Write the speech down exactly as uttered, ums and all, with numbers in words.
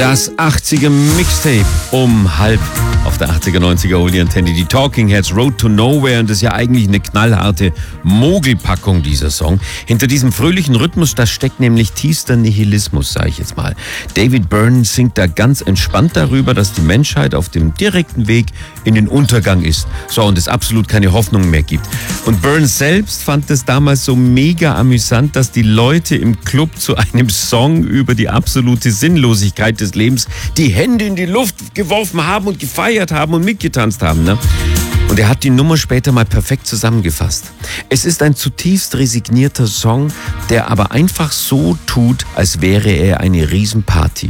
Das achtziger Mixtape um halb auf der achtziger, neunziger Oldie Antenne. Die Talking Heads, Road to Nowhere. Und das ist ja eigentlich eine knallharte Mogelpackung, dieser Song. Hinter diesem fröhlichen Rhythmus, da steckt nämlich tiefster Nihilismus, sage ich jetzt mal. David Byrne singt da ganz entspannt darüber, dass die Menschheit auf dem direkten Weg in den Untergang ist. So, und es absolut keine Hoffnung mehr gibt. Und Byrne selbst fand es damals so mega amüsant, dass die Leute im Club zu einem Song über die absolute Sinnlosigkeit des Lebens die Hände in die Luft geworfen haben und gefeiert haben und mitgetanzt haben. Ne? Und er hat die Nummer später mal perfekt zusammengefasst. Es ist ein zutiefst resignierter Song, der aber einfach so tut, als wäre er eine Riesenparty.